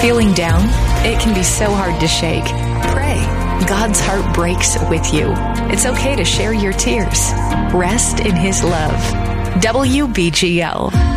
Feeling down? It can be so hard to shake. Pray. God's heart breaks with you. It's okay to share your tears. Rest in His love. WBGL.